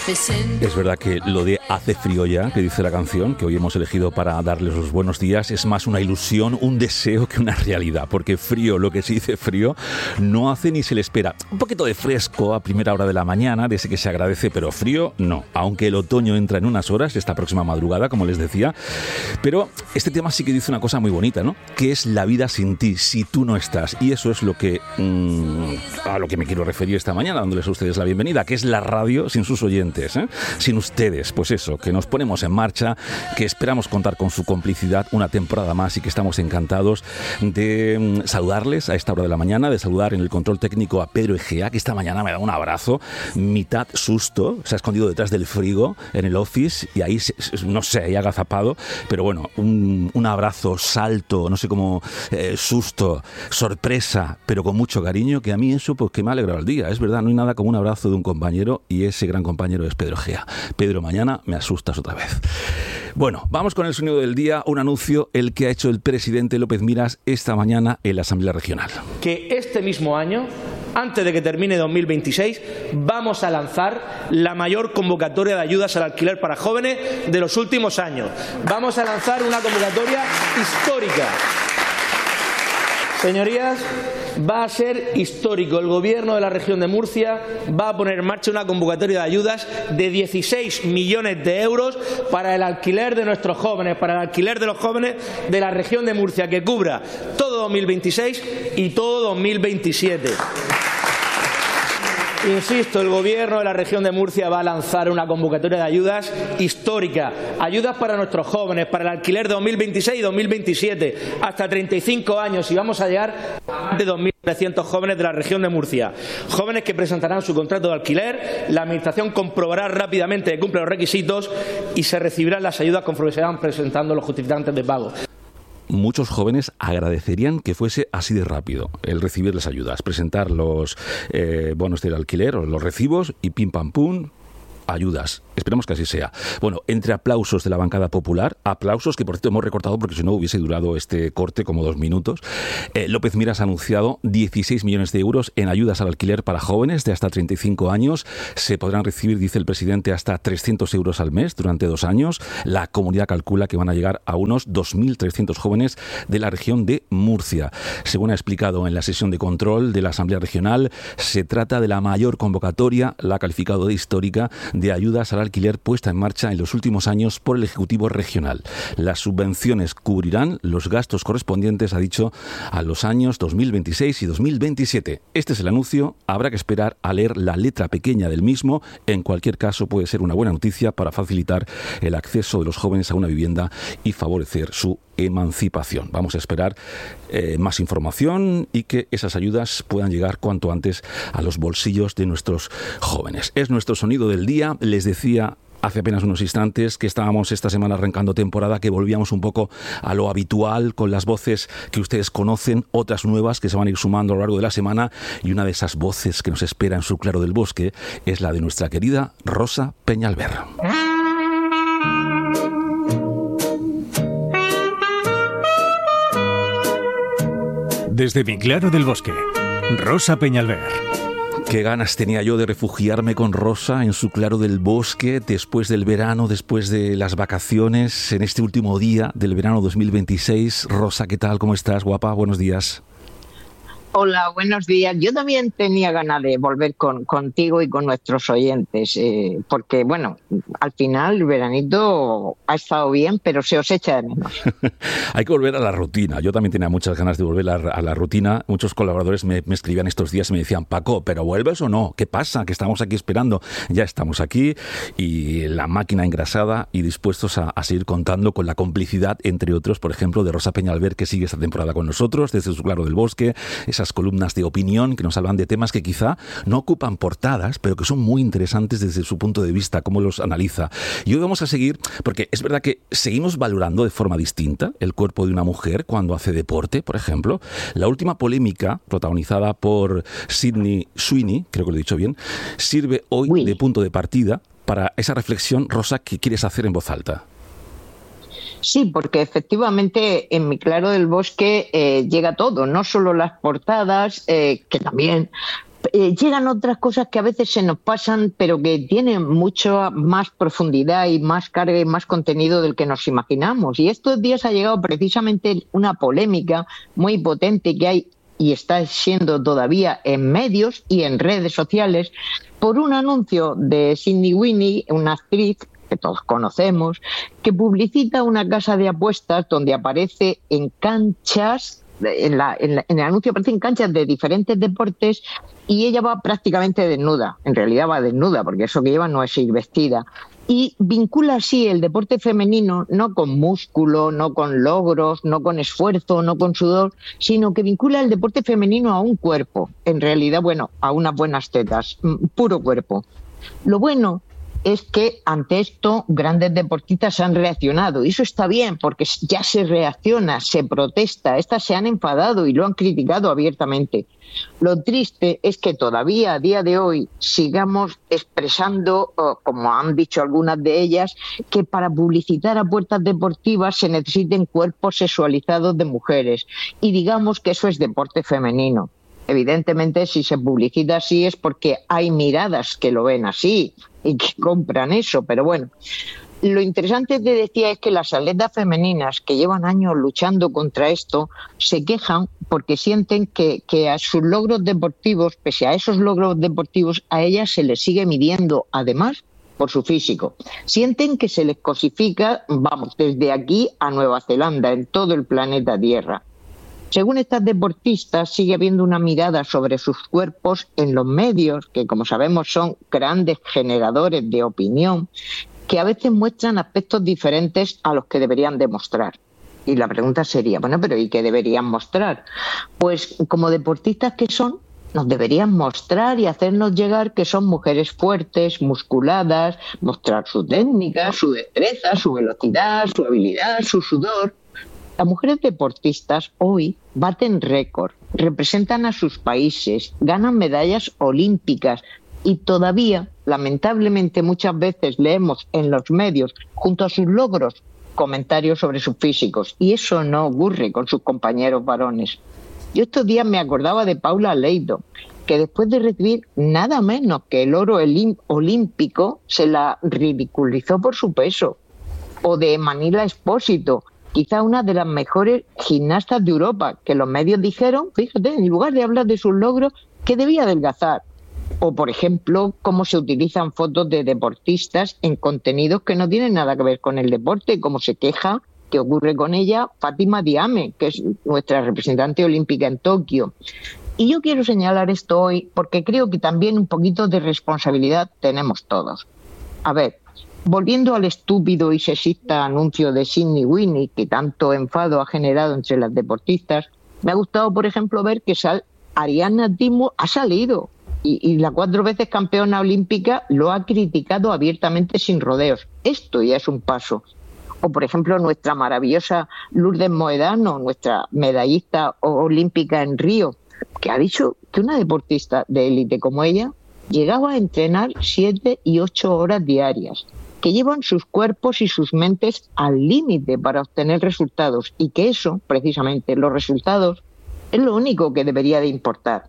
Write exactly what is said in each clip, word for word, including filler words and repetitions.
Es verdad que lo de hace frío ya, que dice la canción, que hoy hemos elegido para darles los buenos días, es más una ilusión, un deseo que una realidad, porque frío, lo que se dice frío, no hace ni se le espera. Un poquito de fresco a primera hora de la mañana, de ese que se agradece, pero frío no, aunque el otoño entra en unas horas, esta próxima madrugada, como les decía. Pero este tema sí que dice una cosa muy bonita, ¿no? Que es la vida sin ti, si tú no estás. Y eso es lo que mmm, a lo que me quiero referir esta mañana, dándoles a ustedes la bienvenida, que es la radio sin sus oyentes. ¿Eh? Sin ustedes, pues eso, que nos ponemos en marcha, que esperamos contar con su complicidad una temporada más y que estamos encantados de saludarles a esta hora de la mañana, de saludar en el control técnico a Pedro Egea, que esta mañana me da un abrazo, mitad susto, se ha escondido detrás del frigo en el office y ahí, no sé, ahí agazapado, pero bueno, un, un abrazo, salto, no sé cómo, eh, susto, sorpresa, pero con mucho cariño, que a mí eso pues que me ha alegrado el día, es verdad, no hay nada como un abrazo de un compañero y ese gran compañero es Pedro Egea. Pedro, mañana me asustas otra vez. Bueno, vamos con el sonido del día, un anuncio el que ha hecho el presidente López Miras esta mañana en la Asamblea Regional. Que este mismo año, antes de que termine dos mil veintiséis, vamos a lanzar la mayor convocatoria de ayudas al alquiler para jóvenes de los últimos años. Vamos a lanzar una convocatoria histórica. Señorías, va a ser histórico. El Gobierno de la región de Murcia va a poner en marcha una convocatoria de ayudas de dieciséis millones de euros para el alquiler de nuestros jóvenes, para el alquiler de los jóvenes de la región de Murcia, que cubra todo dos mil veintiséis y todo dos mil veintisiete. Insisto, el Gobierno de la región de Murcia va a lanzar una convocatoria de ayudas histórica. Ayudas para nuestros jóvenes, para el alquiler de dos mil veintiséis y dos mil veintisiete, hasta treinta y cinco años, y vamos a llegar a más de dos mil trescientos jóvenes de la región de Murcia. Jóvenes que presentarán su contrato de alquiler, la Administración comprobará rápidamente que cumple los requisitos y se recibirán las ayudas conforme se van presentando los justificantes de pago. Muchos jóvenes agradecerían que fuese así de rápido el recibir las ayudas, presentar los eh, bonos del alquiler o los recibos y pim pam pum, ayudas. Esperemos que así sea. Bueno, entre aplausos de la bancada popular, aplausos que por cierto hemos recortado porque si no hubiese durado este corte como dos minutos, eh, López Miras ha anunciado dieciséis millones de euros en ayudas al alquiler para jóvenes de hasta treinta y cinco años. Se podrán recibir, dice el presidente, hasta trescientos euros al mes durante dos años. La comunidad calcula que van a llegar a unos dos mil trescientos jóvenes de la región de Murcia. Según ha explicado en la sesión de control de la Asamblea Regional, se trata de la mayor convocatoria, la ha calificado de histórica, de ayudas al alquiler puesta en marcha en los últimos años por el Ejecutivo Regional. Las subvenciones cubrirán los gastos correspondientes, ha dicho, a los años dos mil veintiséis y dos mil veintisiete. Este es el anuncio, habrá que esperar a leer la letra pequeña del mismo. En cualquier caso, puede ser una buena noticia para facilitar el acceso de los jóvenes a una vivienda y favorecer su emancipación. Vamos a esperar eh, más información y que esas ayudas puedan llegar cuanto antes a los bolsillos de nuestros jóvenes. Es nuestro sonido del día. Les decía hace apenas unos instantes que estábamos esta semana arrancando temporada, que volvíamos un poco a lo habitual con las voces que ustedes conocen, otras nuevas que se van a ir sumando a lo largo de la semana, y una de esas voces que nos espera en su Claro del Bosque es la de nuestra querida Rosa Peñalver. Desde mi Claro del Bosque, Rosa Peñalver. Qué ganas tenía yo de refugiarme con Rosa en su Claro del Bosque después del verano, después de las vacaciones, en este último día del verano dos mil veintiséis. Rosa, ¿qué tal? ¿Cómo estás, guapa? Buenos días. Hola, buenos días. Yo también tenía ganas de volver con, contigo y con nuestros oyentes, eh, porque, bueno, al final el veranito ha estado bien, pero se os echa de menos. Hay que volver a la rutina. Yo también tenía muchas ganas de volver a, a la rutina. Muchos colaboradores me, me escribían estos días y me decían, Paco, ¿pero vuelves o no? ¿Qué pasa? Que estamos aquí esperando. Ya estamos aquí y la máquina engrasada y dispuestos a, a seguir contando con la complicidad, entre otros, por ejemplo, de Rosa Peñalver, que sigue esta temporada con nosotros desde su Claro del Bosque, esas columnas de opinión que nos hablan de temas que quizá no ocupan portadas, pero que son muy interesantes desde su punto de vista, cómo los analiza. Y hoy vamos a seguir, porque es verdad que seguimos valorando de forma distinta el cuerpo de una mujer cuando hace deporte, por ejemplo. La última polémica, protagonizada por Sydney Sweeney, creo que lo he dicho bien, sirve hoy oui. de punto de partida para esa reflexión, Rosa, que quieres hacer en voz alta. Sí, porque efectivamente en mi Claro del Bosque eh, llega todo, no solo las portadas, eh, que también, Eh, llegan otras cosas que a veces se nos pasan, pero que tienen mucha más profundidad y más carga y más contenido del que nos imaginamos. Y estos días ha llegado precisamente una polémica muy potente que hay y está siendo todavía en medios y en redes sociales por un anuncio de Sydney Sweeney, una actriz que todos conocemos, que publicita una casa de apuestas donde aparece en canchas. En, la, en, la, en el anuncio aparecen canchas de diferentes deportes y ella va prácticamente desnuda. En realidad va desnuda porque eso que lleva no es ir vestida. Y vincula así el deporte femenino no con músculo, no con logros, no con esfuerzo, no con sudor, sino que vincula el deporte femenino a un cuerpo. En realidad, bueno, a unas buenas tetas, puro cuerpo. Lo bueno es que ante esto grandes deportistas han reaccionado y eso está bien porque ya se reacciona, se protesta, estas se han enfadado y lo han criticado abiertamente. Lo triste es que todavía a día de hoy sigamos expresando, como han dicho algunas de ellas, que para publicitar apuestas deportivas se necesiten cuerpos sexualizados de mujeres y digamos que eso es deporte femenino. Evidentemente, si se publicita así es porque hay miradas que lo ven así y que compran eso, pero bueno. Lo interesante que decía es que las atletas femeninas que llevan años luchando contra esto se quejan porque sienten que, que a sus logros deportivos, pese a esos logros deportivos, a ellas se les sigue midiendo, además, por su físico. Sienten que se les cosifica, vamos, desde aquí a Nueva Zelanda, en todo el planeta Tierra. Según estas deportistas, sigue habiendo una mirada sobre sus cuerpos en los medios, que como sabemos son grandes generadores de opinión, que a veces muestran aspectos diferentes a los que deberían demostrar. Y la pregunta sería, bueno, pero ¿y qué deberían mostrar? Pues como deportistas que son, nos deberían mostrar y hacernos llegar que son mujeres fuertes, musculadas, mostrar su técnica, su destreza, su velocidad, su habilidad, su sudor. Las mujeres deportistas hoy baten récord, representan a sus países, ganan medallas olímpicas y todavía, lamentablemente, muchas veces leemos en los medios, junto a sus logros, comentarios sobre sus físicos. Y eso no ocurre con sus compañeros varones. Yo estos días me acordaba de Paula Leido, que después de recibir nada menos que el oro olímpico, se la ridiculizó por su peso. O de Manila Espósito, quizá una de las mejores gimnastas de Europa, que los medios dijeron, fíjate, en lugar de hablar de sus logros, que debía adelgazar. O, por ejemplo, cómo se utilizan fotos de deportistas en contenidos que no tienen nada que ver con el deporte, como se queja que ocurre con ella Fátima Diame, que es nuestra representante olímpica en Tokio. Y yo quiero señalar esto hoy porque creo que también un poquito de responsabilidad tenemos todos. A ver, volviendo al estúpido y sexista anuncio de Sydney Sweeney, que tanto enfado ha generado entre las deportistas, me ha gustado, por ejemplo, ver que sal, Ariadna Timo ha salido y, y la cuatro veces campeona olímpica lo ha criticado abiertamente sin rodeos. Esto ya es un paso. O, por ejemplo, nuestra maravillosa Lourdes Moedano, nuestra medallista olímpica en Río, que ha dicho que una deportista de élite como ella llegaba a entrenar siete y ocho horas diarias, que llevan sus cuerpos y sus mentes al límite para obtener resultados y que eso, precisamente, los resultados, es lo único que debería de importar.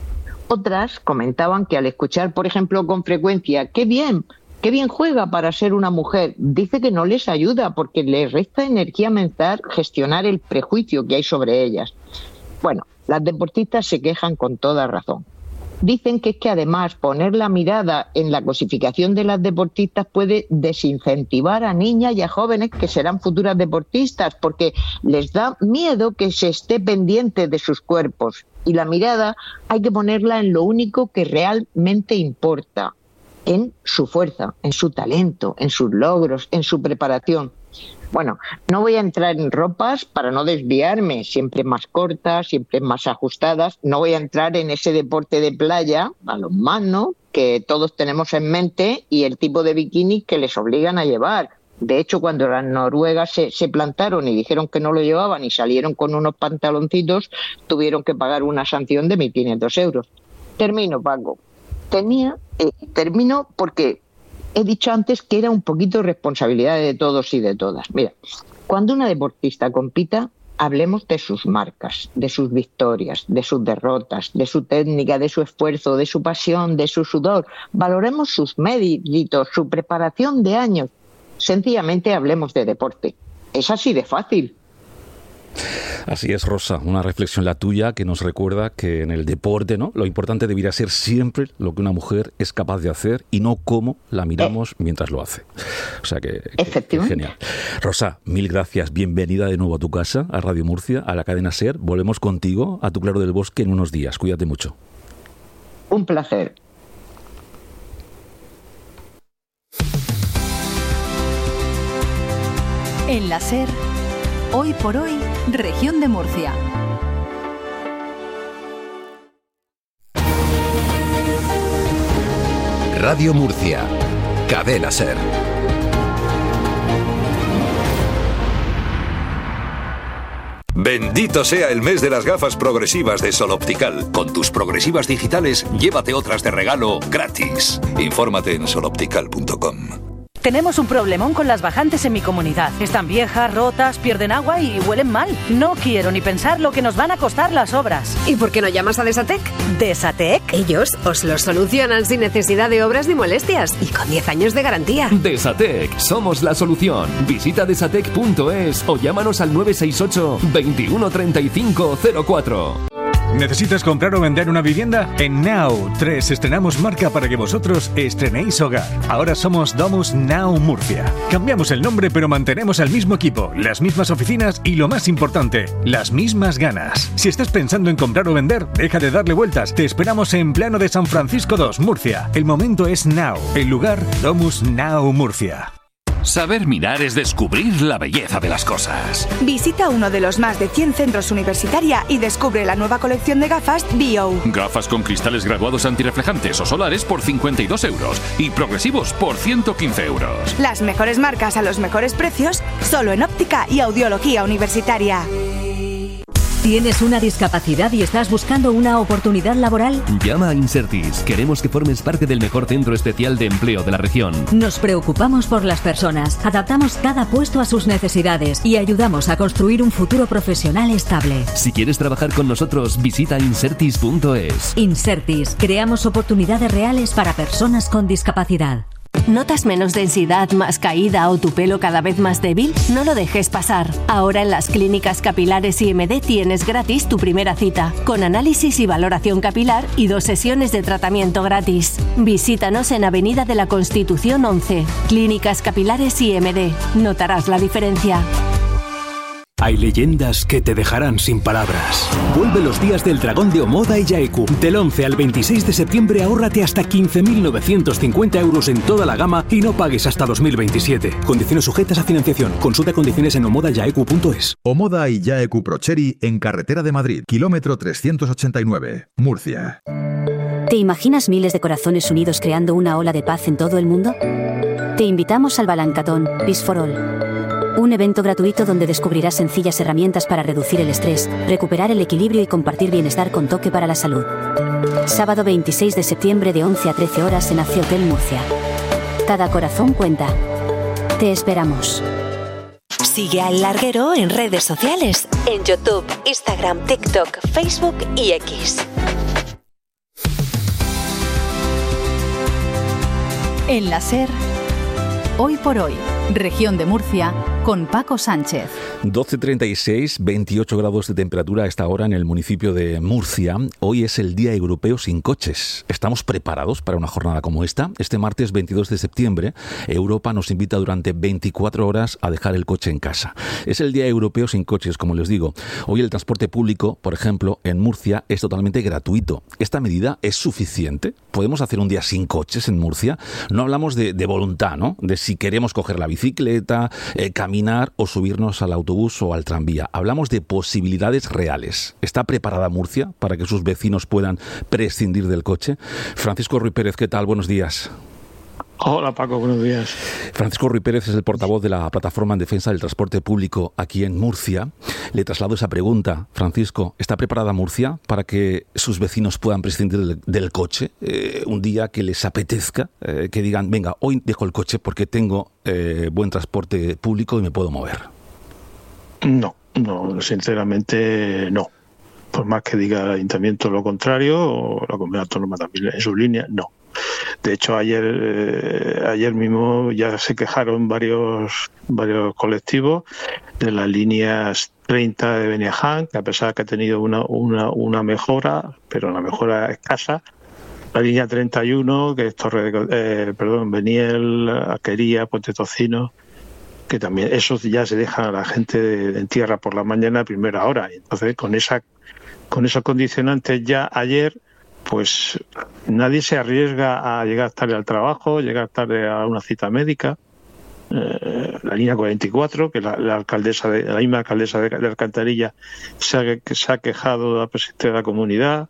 Otras comentaban que al escuchar, por ejemplo, con frecuencia, ¡qué bien! ¡Qué bien juega para ser una mujer! Dice que no les ayuda porque les resta energía mental gestionar el prejuicio que hay sobre ellas. Bueno, las deportistas se quejan con toda razón. Dicen que es que además poner la mirada en la cosificación de las deportistas puede desincentivar a niñas y a jóvenes que serán futuras deportistas porque les da miedo que se esté pendiente de sus cuerpos. Y la mirada hay que ponerla en lo único que realmente importa, en su fuerza, en su talento, en sus logros, en su preparación. Bueno, no voy a entrar en ropas para no desviarme, siempre más cortas, siempre más ajustadas. No voy a entrar en ese deporte de playa, balonmano, que todos tenemos en mente y el tipo de bikini que les obligan a llevar. De hecho, cuando las noruegas se, se plantaron y dijeron que no lo llevaban y salieron con unos pantaloncitos, tuvieron que pagar una sanción de mil quinientos euros. Termino, Paco. Tenía, eh, termino porque he dicho antes que era un poquito responsabilidad de todos y de todas. Mira, cuando una deportista compita, hablemos de sus marcas, de sus victorias, de sus derrotas, de su técnica, de su esfuerzo, de su pasión, de su sudor. Valoremos sus méritos, su preparación de años. Sencillamente hablemos de deporte. Es así de fácil. Así es, Rosa, una reflexión la tuya que nos recuerda que en el deporte, ¿no?, lo importante debería ser siempre lo que una mujer es capaz de hacer y no cómo la miramos eh. mientras lo hace. O sea que, que, que genial. Rosa, mil gracias, bienvenida de nuevo a tu casa, a Radio Murcia, a la cadena SER. Volvemos contigo a tu Claro del Bosque en unos días. Cuídate mucho. Un placer. En la SER, hoy por hoy, Región de Murcia. Radio Murcia, Cadena SER. Bendito sea el mes de las gafas progresivas de Sol Optical. Con tus progresivas digitales, llévate otras de regalo gratis. Infórmate en sol optical punto com. Tenemos un problemón con las bajantes en mi comunidad. Están viejas, rotas, pierden agua y huelen mal. No quiero ni pensar lo que nos van a costar las obras. ¿Y por qué no llamas a Desatec? ¿Desatec? Ellos os lo solucionan sin necesidad de obras ni molestias y con diez años de garantía. Desatec, somos la solución. Visita desatec punto es o llámanos al nueve seis ocho, veintiuno treinta y cinco cero cuatro. ¿Necesitas comprar o vender una vivienda? En Now tres estrenamos marca para que vosotros estrenéis hogar. Ahora somos Domus Now Murcia. Cambiamos el nombre pero mantenemos el mismo equipo, las mismas oficinas y lo más importante, las mismas ganas. Si estás pensando en comprar o vender, deja de darle vueltas. Te esperamos en Plano de San Francisco dos, Murcia. El momento es now. El lugar, Domus Now Murcia. Saber mirar es descubrir la belleza de las cosas. Visita uno de los más de cien centros Universitaria y descubre la nueva colección de gafas B O. Gafas con cristales graduados antirreflejantes o solares por cincuenta y dos euros y progresivos por ciento quince euros. Las mejores marcas a los mejores precios, solo en óptica y audiología universitaria. ¿Tienes una discapacidad y estás buscando una oportunidad laboral? Llama a Insertis. Queremos que formes parte del mejor centro especial de empleo de la región. Nos preocupamos por las personas, adaptamos cada puesto a sus necesidades y ayudamos a construir un futuro profesional estable. Si quieres trabajar con nosotros, visita insertis punto es. Insertis. Creamos oportunidades reales para personas con discapacidad. ¿Notas menos densidad, más caída o tu pelo cada vez más débil? No lo dejes pasar. Ahora en las clínicas capilares I M D tienes gratis tu primera cita, con análisis y valoración capilar y dos sesiones de tratamiento gratis. Visítanos en Avenida de la Constitución once. Clínicas Capilares I M D. Notarás la diferencia. Hay leyendas que te dejarán sin palabras. Vuelve los días del dragón de Omoda y Yaeku. Del once al veintiséis de septiembre ahórrate hasta quince mil novecientos cincuenta euros en toda la gama y no pagues hasta dos mil veintisiete. Condiciones sujetas a financiación. Consulta condiciones en omoda yaeku punto es. Omoda y Yaeku Procheri en Carretera de Madrid, kilómetro trescientos ochenta y nueve, Murcia. ¿Te imaginas miles de corazones unidos creando una ola de paz en todo el mundo? Te invitamos al Balancatón Peace for All. Un evento gratuito donde descubrirás sencillas herramientas para reducir el estrés, recuperar el equilibrio y compartir bienestar con toque para la salud. Sábado veintiséis de septiembre de once a trece horas en Ace Hotel Murcia. Cada corazón cuenta. Te esperamos. Sigue a El Larguero en redes sociales, en YouTube, Instagram, TikTok, Facebook y X. En la SER, hoy por hoy, Región de Murcia, con Paco Sánchez. doce treinta y seis, veintiocho grados de temperatura a esta hora en el municipio de Murcia. Hoy es el Día Europeo sin Coches. ¿Estamos preparados para una jornada como esta? Este martes veintidós de septiembre, Europa nos invita durante veinticuatro horas a dejar el coche en casa. Es el Día Europeo sin Coches, como les digo. Hoy el transporte público, por ejemplo, en Murcia es totalmente gratuito. ¿Esta medida es suficiente? ¿Podemos hacer un día sin coches en Murcia? No hablamos de, de voluntad, ¿no? De si queremos coger la bicicleta, eh, caminar o subirnos al autobús o al tranvía. Hablamos de posibilidades reales. ¿Está preparada Murcia para que sus vecinos puedan prescindir del coche? Francisco Ruiz Pérez, ¿qué tal? Buenos días. Hola Paco, buenos días. Francisco Ruiz Pérez es el portavoz de la Plataforma en Defensa del Transporte Público aquí en Murcia. Le traslado esa pregunta. Francisco, ¿está preparada Murcia para que sus vecinos puedan prescindir del, del coche eh, un día que les apetezca? Eh, que digan, venga, hoy dejo el coche porque tengo eh, buen transporte público y me puedo mover. No, No, sinceramente no. Por más que diga el ayuntamiento lo contrario, o la comunidad autónoma también en su línea, no. De hecho, ayer eh, ayer mismo ya se quejaron varios varios colectivos de las líneas treinta de Beniaján, que a pesar de que ha tenido una, una, una mejora, pero la mejora escasa. La línea treinta y uno, que es Torre de, eh, perdón, Beniel, Aquería, Puente Tocino, que también esos ya se dejan a la gente de, en tierra por la mañana a primera hora. Y entonces, con esa con esos condicionantes ya ayer, pues nadie se arriesga a llegar tarde al trabajo, llegar tarde a una cita médica. Eh, la línea cuarenta y cuatro, que la, la alcaldesa de, la misma alcaldesa de, de Alcantarilla se ha, que se ha quejado de la presidenta de la comunidad.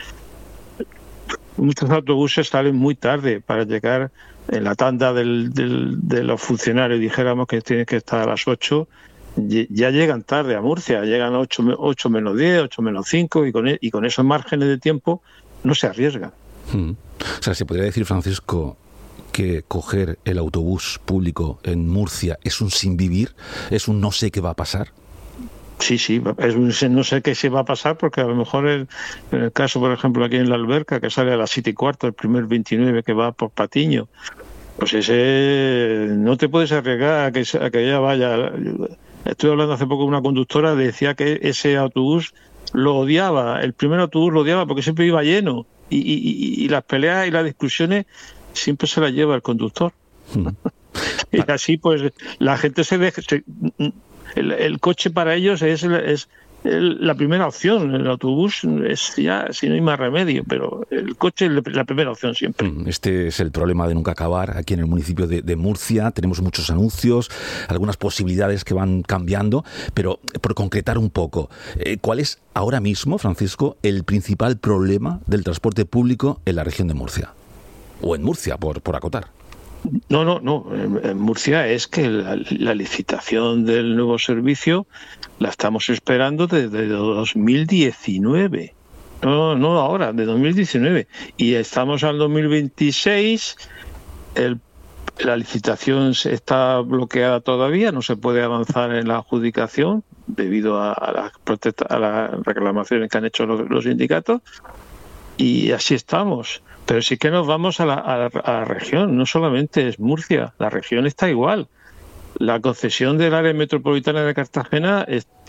Muchos autobuses salen muy tarde para llegar en la tanda del, del, de los funcionarios, dijéramos que tienen que estar a las ocho, ya llegan tarde a Murcia, llegan a ocho menos diez, ocho menos cinco, y con, y con esos márgenes de tiempo no se arriesgan. Hmm. O sea, se podría decir, Francisco, que coger el autobús público en Murcia es un sin vivir, es un no sé qué va a pasar. Sí, sí, es un no sé qué se va a pasar, porque a lo mejor el, en el caso, por ejemplo, aquí en la Alberca, que sale a las siete y cuarto, el primer veintinueve que va por Patiño, pues ese no te puedes arriesgar a que, a que ella vaya. Estuve hablando hace poco con una conductora, decía que ese autobús lo odiaba, el primer autobús lo odiaba porque siempre iba lleno, y, y, y las peleas y las discusiones siempre se las lleva el conductor. Hmm. Y así pues la gente se deja... Se, El, el coche para ellos es, es el, la primera opción. El autobús es ya, si no hay más remedio, pero el coche es la primera opción siempre. Este es el problema de nunca acabar aquí en el municipio de, de Murcia. Tenemos muchos anuncios, algunas posibilidades que van cambiando, pero por concretar un poco, eh, ¿cuál es ahora mismo, Francisco, el principal problema del transporte público en la región de Murcia? O en Murcia, por, por acotar. No, no, no. En Murcia es que la, la licitación del nuevo servicio la estamos esperando desde dos mil diecinueve. No, no ahora, de dos mil diecinueve. Y estamos al dos mil veintiséis. El, la licitación está bloqueada todavía, no se puede avanzar en la adjudicación debido a, a, las, protesta, a las reclamaciones que han hecho los, los sindicatos. Y así estamos. Pero sí que nos vamos a la, a, la, a la región, no solamente es Murcia, la región está igual. La concesión del área metropolitana de Cartagena es,